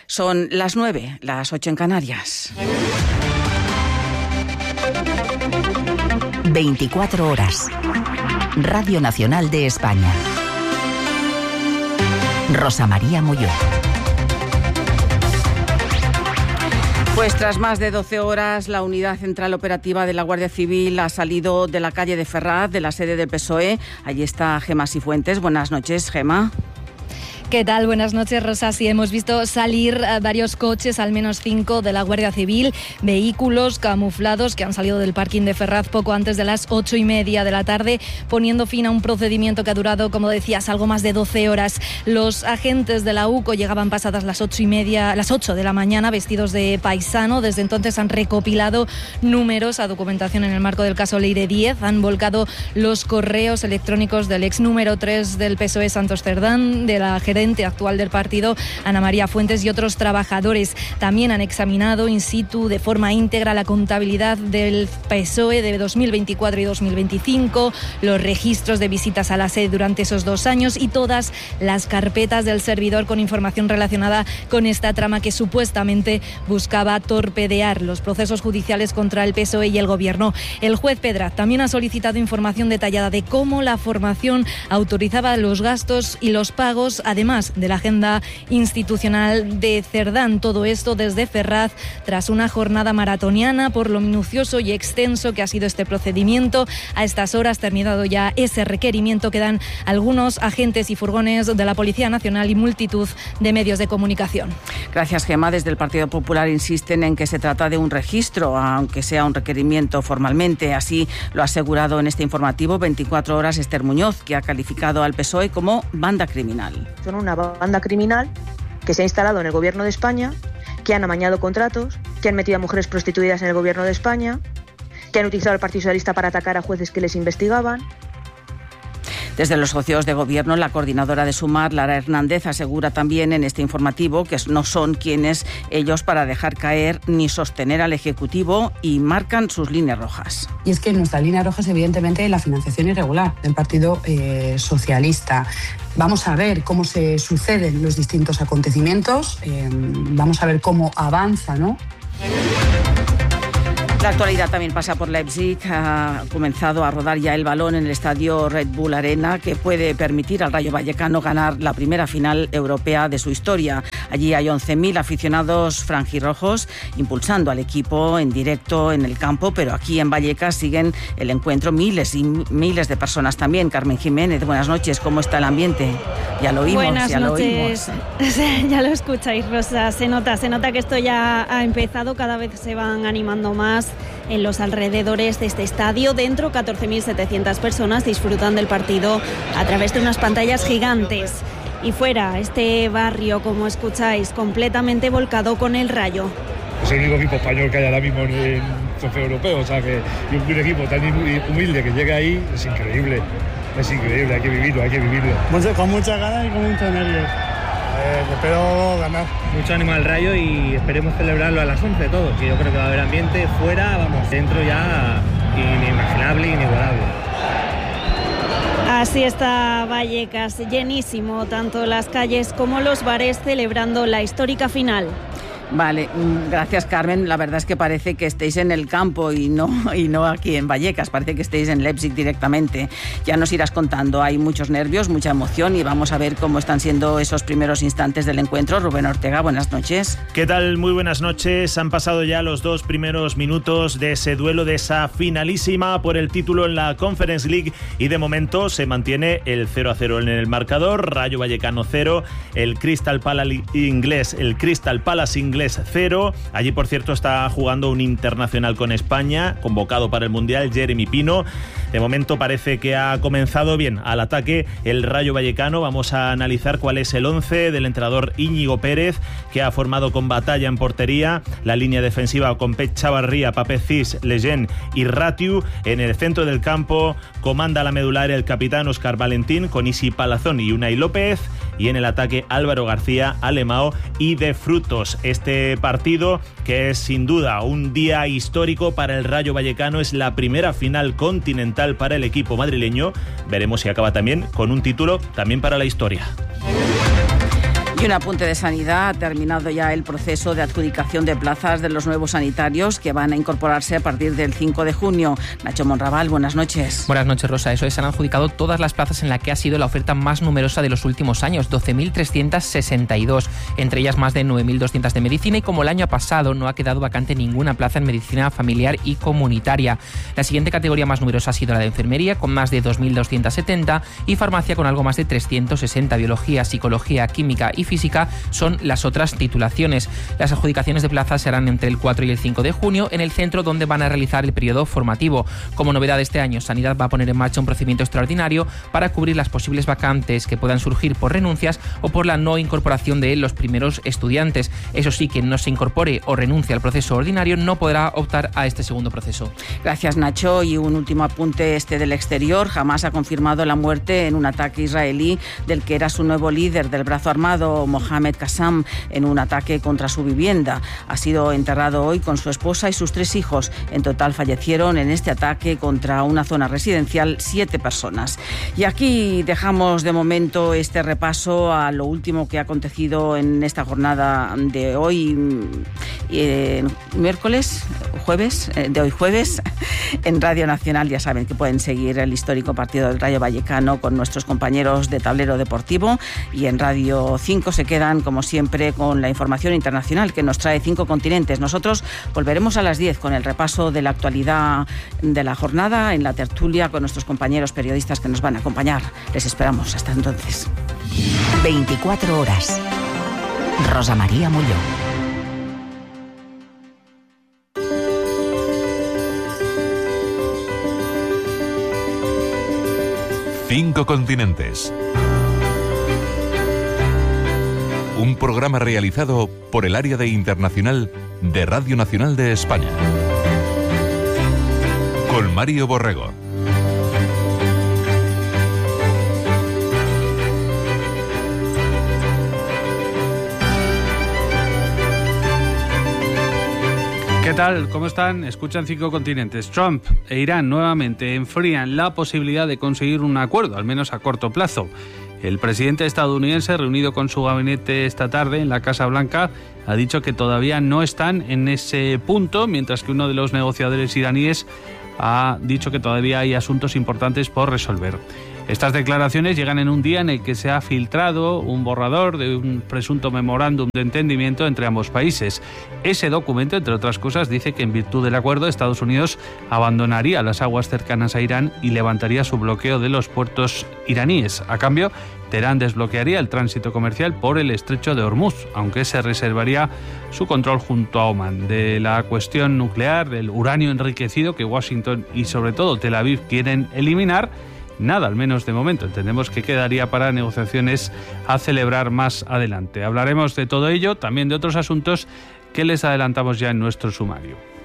Son las 9, las 8 en Canarias. 24 horas. Radio Nacional de España. Rosa María Molló. Pues tras más de 12 horas, la Unidad Central Operativa de la Guardia Civil ha salido de la calle de Ferraz, de la sede del PSOE. Allí está Gemma Sifuentes. Buenas noches, Gemma. ¿Qué tal? Buenas noches, Rosa. Sí, hemos visto salir varios coches, al menos 5, de la Guardia Civil, vehículos camuflados que han salido del parking de Ferraz poco antes de las 8:30 de la tarde, poniendo fin a un procedimiento que ha durado, como decías, algo más de 12 horas. Los agentes de la UCO llegaban pasadas las 8 de la mañana, vestidos de paisano. Desde entonces han recopilado numerosa documentación en el marco del caso Leire 10. Han volcado los correos electrónicos del ex número 3 del PSOE, Santos Cerdán, de la gerente actual del partido, Ana María Fuentes, y otros trabajadores. También han examinado in situ de forma íntegra la contabilidad del PSOE de 2024 y 2025, los registros de visitas a la sede durante esos 2 años y todas las carpetas del servidor con información relacionada con esta trama que supuestamente buscaba torpedear los procesos judiciales contra el PSOE y el Gobierno. El juez Pedraz también ha solicitado información detallada de cómo la formación autorizaba los gastos y los pagos, además de la agenda institucional de Cerdán. Todo esto desde Ferraz, tras una jornada maratoniana por lo minucioso y extenso que ha sido este procedimiento. A estas horas, terminado ya ese requerimiento, quedan algunos agentes y furgones de la Policía Nacional y multitud de medios de comunicación. Gracias, Gemma. Desde el Partido Popular insisten en que se trata de un registro, aunque sea un requerimiento formalmente. Así lo ha asegurado en este informativo 24 horas Esther Muñoz, que ha calificado al PSOE como banda criminal. Son una banda criminal que se ha instalado en el Gobierno de España, que han amañado contratos, que han metido a mujeres prostituidas en el Gobierno de España, que han utilizado al Partido Socialista para atacar a jueces que les investigaban. Desde los socios de gobierno, la coordinadora de Sumar, Lara Hernández, asegura también en este informativo que no son quienes ellos para dejar caer ni sostener al Ejecutivo, y marcan sus líneas rojas. Y es que nuestra línea roja es evidentemente la financiación irregular del Partido Socialista. Vamos a ver cómo se suceden los distintos acontecimientos, vamos a ver cómo avanza, ¿no? La actualidad también pasa por Leipzig. Ha comenzado a rodar ya el balón en el estadio Red Bull Arena, que puede permitir al Rayo Vallecano ganar la primera final europea de su historia. Allí hay 11.000 aficionados franjirrojos impulsando al equipo en directo en el campo, pero aquí en Vallecas siguen el encuentro miles y miles de personas también. Carmen Jiménez, buenas noches. ¿Cómo está el ambiente? Ya lo oímos. Buenas noches. Ya lo escucháis, Rosa. Se nota que esto ya ha empezado. Cada vez se van animando más en los alrededores de este estadio. Dentro, 14.700 personas disfrutan del partido a través de unas pantallas gigantes. Y fuera, este barrio, como escucháis, completamente volcado con el Rayo. Es el único equipo español que hay ahora mismo en el trofeo europeo, o sea que un equipo tan humilde que llegue ahí es increíble, hay que vivirlo. Con muchas ganas y con muchos nervios. Espero ganar. Mucho ánimo al Rayo y esperemos celebrarlo a las 11 todo, que yo creo que va a haber ambiente fuera, vamos, dentro ya inimaginable, inigualable. Así está Vallecas, llenísimo, tanto las calles como los bares celebrando la histórica final. Vale, gracias, Carmen. La verdad es que parece que estéis en el campo y no aquí en Vallecas. Parece que estéis en Leipzig directamente. Ya nos irás contando. Hay muchos nervios, mucha emoción y vamos a ver cómo están siendo esos primeros instantes del encuentro. Rubén Ortega, buenas noches. ¿Qué tal? Muy buenas noches. Han pasado ya los 2 primeros minutos de ese duelo, de esa finalísima por el título en la Conference League, y de momento se mantiene el 0-0 en el marcador. Rayo Vallecano 0, el Crystal Palace inglés 0. Allí, por cierto, está jugando un internacional con España, convocado para el Mundial, Jeremy Pino. De momento parece que ha comenzado bien al ataque el Rayo Vallecano. Vamos a analizar cuál es el 11 del entrenador Íñigo Pérez, que ha formado con Batalla en portería, la línea defensiva con Pep Chavarría, Pape Cis, Lejeune y Ratiu. En el centro del campo comanda la medular el capitán Óscar Valentín, con Isi Palazón y Unai López, y en el ataque Álvaro García, Alemao y De Frutos. Este partido, que es sin duda un día histórico para el Rayo Vallecano, es la primera final continental para el equipo madrileño. Veremos si acaba también con un título también para la historia. Y un apunte de sanidad: ha terminado ya el proceso de adjudicación de plazas de los nuevos sanitarios que van a incorporarse a partir del 5 de junio. Nacho Monraval, buenas noches. Buenas noches, Rosa. Eso es, se han adjudicado todas las plazas en la que ha sido la oferta más numerosa de los últimos años, 12.362, entre ellas más de 9.200 de medicina, y como el año pasado no ha quedado vacante ninguna plaza en medicina familiar y comunitaria. La siguiente categoría más numerosa ha sido la de enfermería, con más de 2.270, y farmacia con algo más de 360. Biología, psicología, química y física son las otras titulaciones. Las adjudicaciones de plazas serán entre el 4 y el 5 de junio en el centro donde van a realizar el periodo formativo. Como novedad de este año, Sanidad va a poner en marcha un procedimiento extraordinario para cubrir las posibles vacantes que puedan surgir por renuncias o por la no incorporación de los primeros estudiantes. Eso sí, quien no se incorpore o renuncie al proceso ordinario no podrá optar a este segundo proceso. Gracias, Nacho. Y un último apunte del exterior. Hamás ha confirmado la muerte en un ataque israelí del que era su nuevo líder del brazo armado, Mohamed Qassam, en un ataque contra su vivienda. Ha sido enterrado hoy con su esposa y sus 3 hijos. En total fallecieron en este ataque contra una zona residencial 7 personas. Y aquí dejamos de momento este repaso a lo último que ha acontecido en esta jornada de hoy, jueves, en Radio Nacional. Ya saben que pueden seguir el histórico partido del Rayo Vallecano con nuestros compañeros de Tablero Deportivo, y en Radio 5 se quedan, como siempre, con la información internacional que nos trae 5 continentes. Nosotros volveremos a las 10 con el repaso de la actualidad de la jornada en la tertulia con nuestros compañeros periodistas que nos van a acompañar. Les esperamos. Hasta entonces. 24 horas. Rosa María Molló. Cinco continentes. Un programa realizado por el área de internacional de Radio Nacional de España. Con Mario Borrego. ¿Qué tal? ¿Cómo están? Escuchan 5 continentes. Trump e Irán nuevamente enfrían la posibilidad de conseguir un acuerdo, al menos a corto plazo. El presidente estadounidense, reunido con su gabinete esta tarde en la Casa Blanca, ha dicho que todavía no están en ese punto, mientras que uno de los negociadores iraníes ha dicho que todavía hay asuntos importantes por resolver. Estas declaraciones llegan en un día en el que se ha filtrado un borrador de un presunto memorándum de entendimiento entre ambos países. Ese documento, entre otras cosas, dice que en virtud del acuerdo Estados Unidos abandonaría las aguas cercanas a Irán y levantaría su bloqueo de los puertos iraníes. A cambio, Teherán desbloquearía el tránsito comercial por el estrecho de Hormuz, aunque se reservaría su control junto a Omán. De la cuestión nuclear, del uranio enriquecido que Washington y sobre todo Tel Aviv quieren eliminar, nada, al menos de momento. Entendemos que quedaría para negociaciones a celebrar más adelante. Hablaremos de todo ello, también de otros asuntos que les adelantamos ya en nuestro sumario.